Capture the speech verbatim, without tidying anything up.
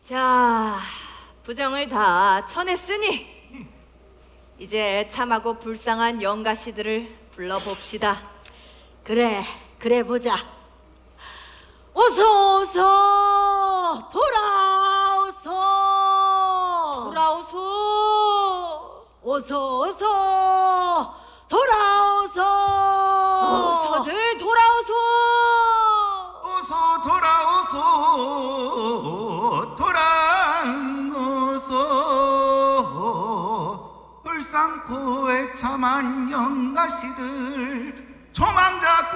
자, 부정을 다 쳐냈으니 이제 참하고 불쌍한 영가씨들을 불러봅시다. 그래, 그래 보자. 어서 어서 돌아오소. 돌아오소. 어서 어서 돌아오소. 어서들 돌아오소. 어서 돌아오소 돌아오소 불쌍포의 참한 영가씨들 조망자